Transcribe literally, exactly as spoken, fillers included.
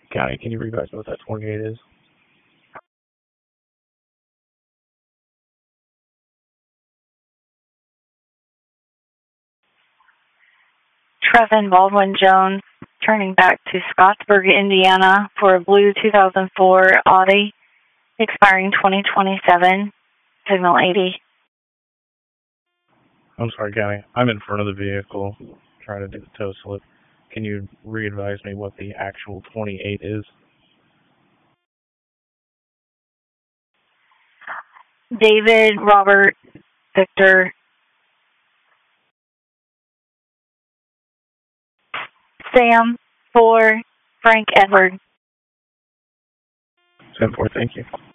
County, can you revise what that twenty-eight is? Trevin Baldwin Jones, turning back to Scottsburg, Indiana for a blue two thousand four Audi, expiring twenty twenty-seven, signal eighty. I'm sorry, County. I'm in front of the vehicle trying to do the tow slip. Can you re-advise me what the actual twenty-eight is? David, Robert, Victor, Sam, four, Frank, Edward. Sam four, thank you.